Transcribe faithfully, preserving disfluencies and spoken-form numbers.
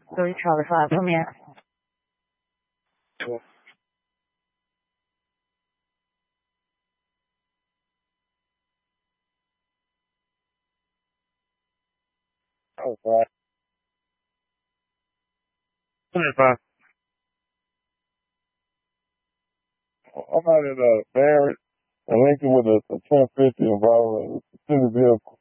Three Charlie Five, come here. Oh, God. twenty-five. I'm out in uh, Barrett and Lincoln with a, a ten fifty involving a city vehicle.